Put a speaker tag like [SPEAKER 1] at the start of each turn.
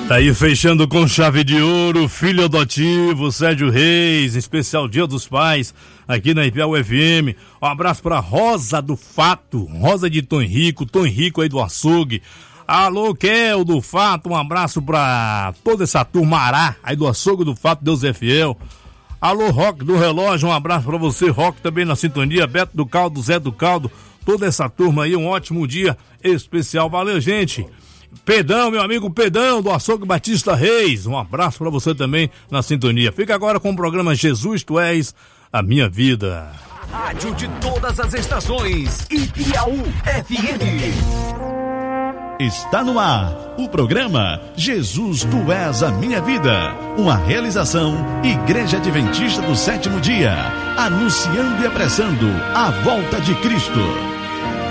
[SPEAKER 1] Tá aí fechando com chave de ouro, filho adotivo, Sérgio Reis, em especial Dia dos Pais, aqui na Ipiau FM. Um abraço pra Rosa do Fato, Rosa de Tom Henrico aí do açougue. Alô, Kel do Fato, um abraço pra toda essa turma Ará, aí do açougue do Fato, Deus é fiel. Alô, Rock do Relógio, um abraço pra você, Rock, também na sintonia, Beto do Caldo, Zé do Caldo, toda essa turma aí, um ótimo dia especial, valeu, gente. Pedão, meu amigo Pedão, do Açougue Batista Reis, um abraço pra você também na sintonia. Fica agora com o programa Jesus, Tu És a Minha Vida.
[SPEAKER 2] Rádio de todas as estações, Ipiau FM.
[SPEAKER 3] Está no ar o programa Jesus, Tu És a Minha Vida. Uma realização Igreja Adventista do Sétimo Dia, anunciando e apressando a volta de Cristo.